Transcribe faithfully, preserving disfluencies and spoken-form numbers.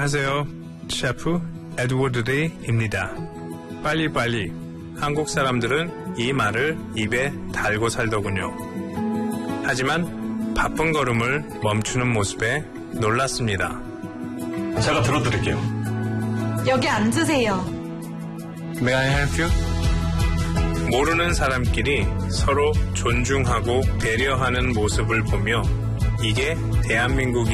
안녕하세요. 셰프 에드워드 레이입니다. 빨리빨리. 한국 사람들은 이 말을 입에 달고 살더군요. 하지만 바쁜 걸음을 멈추는 모습에 놀랐습니다. 제가 들어드릴게요. 여기 앉으세요. May I help you? 모르는 사람끼리 서로 존중하고 배려하는 모습을 보며 이게 대한민국이